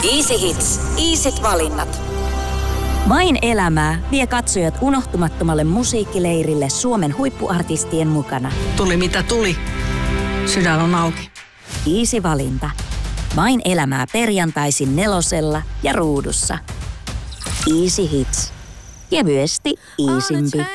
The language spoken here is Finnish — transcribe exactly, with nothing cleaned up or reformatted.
Easy Hits. Easyt valinnat. Main elämää vie katsojat unohtumattomalle musiikkileirille Suomen huippuartistien mukana. Tuli mitä tuli. Sydän on auki. Easy valinta. Main elämää perjantaisin nelosella ja ruudussa. Easy Hits. Kevyesti easympi.